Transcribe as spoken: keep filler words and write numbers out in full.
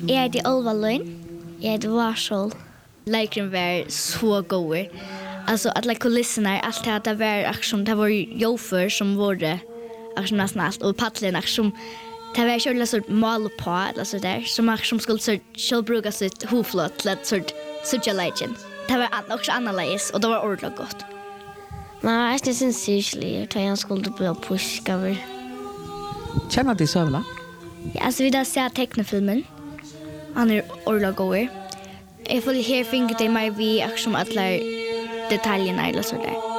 Jag heter Olva Lund. Jag heter Varsål. Lekren var så god. Alltså alla kulisserna, allt det här, det var aktion, det var jofer som var aktion nästan allt. Och paddlen aktion, det var själva sort mal på, alltså där. Som aktion skulle sort själv bruka sitt hoflott till att sort sucha legend. Det var också annorledes och det var ordentligt gott. Men jag är inte syrlig, utan jag skulle bli pushkaver. Känner du sövla? Ja, alltså vi där ser tecknefilmen. Han är ordentligt god. Jag får här fingret i mig vid aktion alla detaljerna eller så där.